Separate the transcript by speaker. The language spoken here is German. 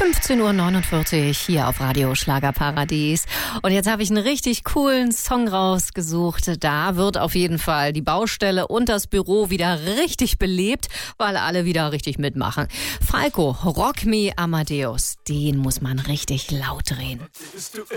Speaker 1: 15:49 Uhr hier auf Radio Schlagerparadies. Und jetzt habe ich einen richtig coolen Song rausgesucht. Da wird auf jeden Fall die Baustelle und das Büro wieder richtig belebt, weil alle wieder richtig mitmachen. Falco, Rock Me Amadeus, den muss man richtig laut drehen.